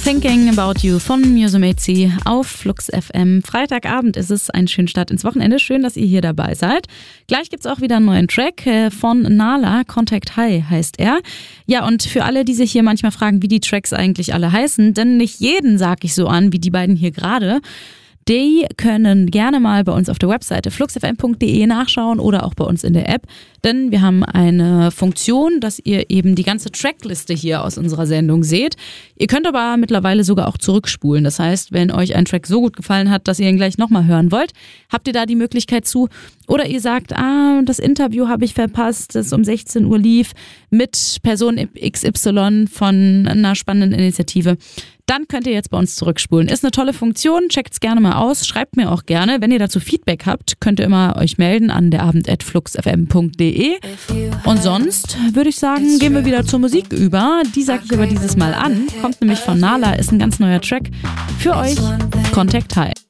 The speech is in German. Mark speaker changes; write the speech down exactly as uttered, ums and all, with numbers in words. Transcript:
Speaker 1: Thinking About You von Musumeci auf Flux F M. Freitagabend ist es, ein schöner Start ins Wochenende. Schön, dass ihr hier dabei seid. Gleich gibt's auch wieder einen neuen Track von Nala, Contact High heißt er. Ja, und für alle, die sich hier manchmal fragen, wie die Tracks eigentlich alle heißen, denn nicht jeden sag ich so an, wie die beiden hier gerade. Die können gerne mal bei uns auf der Webseite flux f m punkt d e nachschauen oder auch bei uns in der App, denn wir haben eine Funktion, dass ihr eben die ganze Trackliste hier aus unserer Sendung seht. Ihr könnt aber mittlerweile sogar auch zurückspulen. Das heißt, wenn euch ein Track so gut gefallen hat, dass ihr ihn gleich nochmal hören wollt, habt ihr da die Möglichkeit zu. Oder ihr sagt, ah, das Interview habe ich verpasst, das um sechzehn Uhr lief mit Person X Y von einer spannenden Initiative. Dann könnt ihr jetzt bei uns zurückspulen. Ist eine tolle Funktion, checkt's gerne mal aus, schreibt mir auch gerne. Wenn ihr dazu Feedback habt, könnt ihr immer euch melden an derabend at flux f m punkt d e. Und sonst würde ich sagen, gehen wir wieder zur Musik über. Die sage ich aber dieses Mal an. Kommt nämlich von Nala, ist ein ganz neuer Track für euch. Contact High.